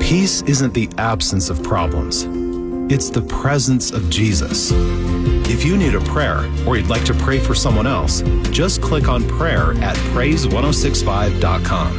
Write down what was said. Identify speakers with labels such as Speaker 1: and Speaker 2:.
Speaker 1: Peace isn't the absence of problems. It's the presence of Jesus. If you need a prayer or you'd like to pray for someone else, just click on prayer at praise1065.com.